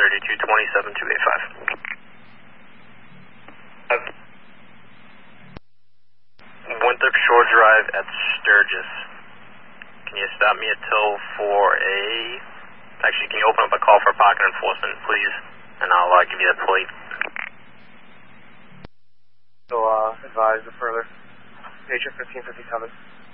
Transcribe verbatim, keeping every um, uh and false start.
thirty-two twenty-seven two eighty-five. Winthrop Shore Drive at Sturgis. Can you stop me at tow for a... Actually, can you open up a call for parking enforcement, please? And I'll uh, give you that plate. So, uh, advise the further. Nature fifteen fifty-seven.